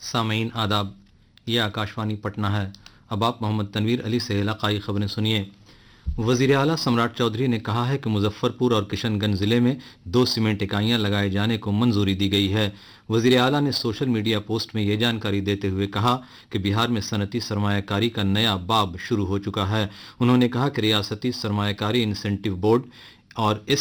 सामीन आदाब, यह आकाशवाणी पटना है। अब आप मोहम्मद तनवीर अली से इलाकाई खबरें सुनिए। वज़ीर आला सम्राट चौधरी ने कहा है कि मुजफ्फरपुर और किशनगंज जिले में 2 सीमेंट इकाइयां लगाए जाने को मंजूरी दी गई है। वज़ीर आला ने सोशल मीडिया पोस्ट में ये जानकारी देते हुए कहा कि बिहार में सनती सरमायाकारी का नया बाब शुरू हो चुका है। उन्होंने कहा कि रियासती सरमायाकारी इंसेंटिव बोर्ड और